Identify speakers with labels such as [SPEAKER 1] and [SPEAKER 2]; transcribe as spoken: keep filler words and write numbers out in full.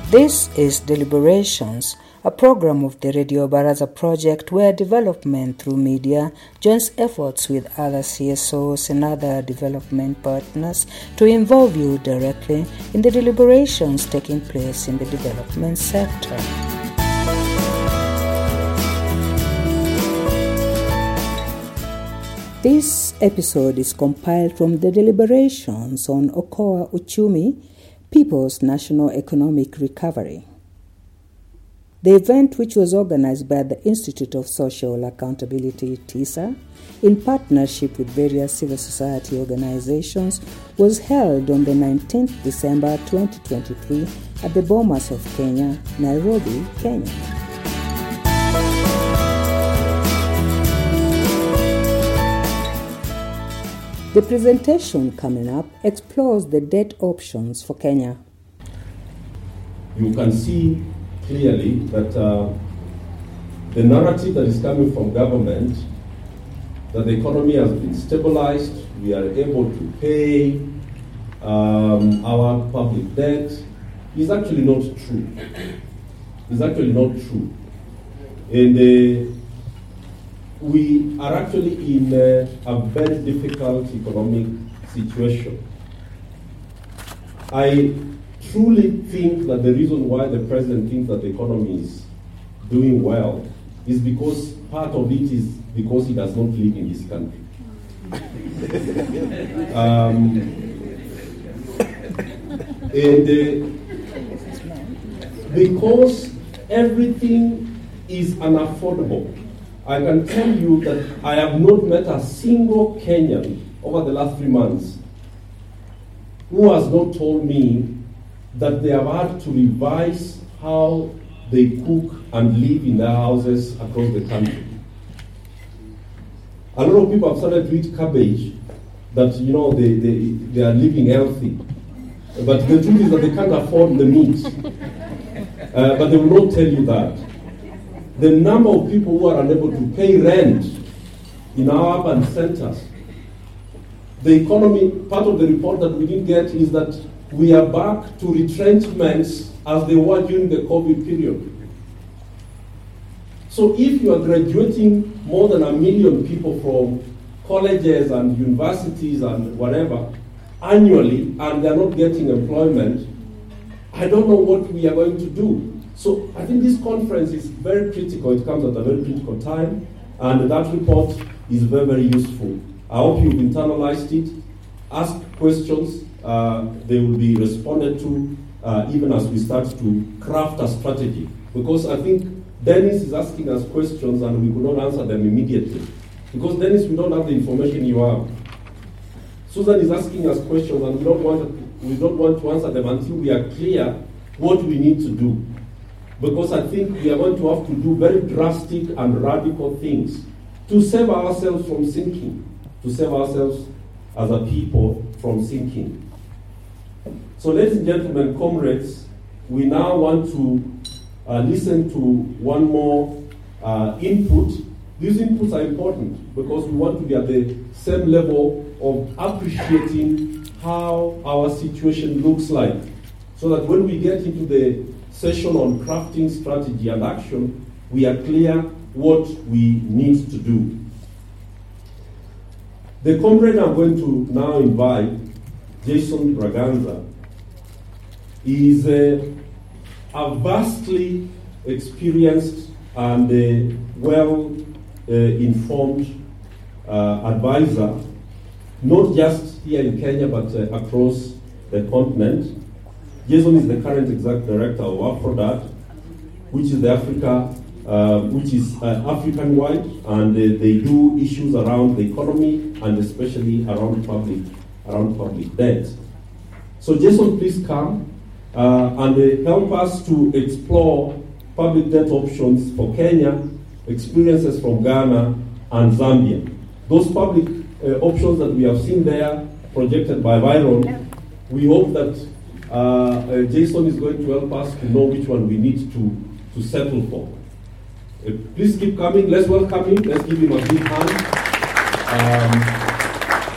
[SPEAKER 1] This is Deliberations, a program of the Radio Baraza project where development through media joins efforts with other C S Os and other development partners to involve you directly in the deliberations taking place in the development sector. This episode is compiled from the deliberations on Okoa Uchumi, People's National Economic Recovery. The event, which was organized by the Institute of Social Accountability, TISA, in partnership with various civil society organizations, was held on the nineteenth of December twenty twenty-three at the Bomas of Kenya, Nairobi, Kenya. The presentation coming up explores the debt options for Kenya.
[SPEAKER 2] You can see clearly that uh, the narrative that is coming from government, that the economy has been stabilized, we are able to pay um, our public debt, is actually not true. It's actually not true. And uh, we are actually in uh, a very difficult economic situation. I truly think that the reason why the president thinks that the economy is doing well is because part of it is because he does not live in this country. um, and uh, because everything is unaffordable. I can tell you that I have not met a single Kenyan over the last three months who has not told me that they have had to revise how they cook and live in their houses across the country. A lot of people have started to eat cabbage, that you know they, they, they are living healthy. But the truth is that they can't afford the meat. Uh, but they will not tell you that. The number of people who are unable to pay rent in our urban centers. The economy, part of the report that we didn't get is that we are back to retrenchments as they were during the COVID period. So if you are graduating more than a million people from colleges and universities and whatever annually, and they're not getting employment, I don't know what we are going to do. So I think this conference is very critical. It comes at a very critical time, and that report is very, very useful. I hope you've internalized it. Ask questions. Uh, they will be responded to uh, even as we start to craft a strategy. Because I think Dennis is asking us questions and we could not answer them immediately. Because Dennis, we don't have the information you have. Susan is asking us questions and we don't want, we don't want to answer them until we are clear what we need to do. Because I think we are going to have to do very drastic and radical things to save ourselves from sinking, to save ourselves as a people from sinking. So ladies and gentlemen, comrades, we now want to uh, listen to one more uh, input. These inputs are important because we want to be at the same level of appreciating how our situation looks like, so that when we get into the session on crafting strategy and action, we are clear what we need to do. The comrade I'm going to now invite, Jason Braganza, is a, a vastly experienced and a well-informed uh, uh, advisor, not just here in Kenya, but uh, across the continent. Jason is the current executive director of AfroDat, which is the Africa, uh, which is uh, African-wide, and uh, they do issues around the economy and especially around public, around public debt. So, Jason, please come uh, and uh, help us to explore public debt options for Kenya, experiences from Ghana and Zambia. Those public uh, options that we have seen there, projected by Byron, we hope that Uh, uh, Jason is going to help us to know which one we need to, to settle for. Uh, please keep coming. Let's welcome him. Let's give him a big hand. Um,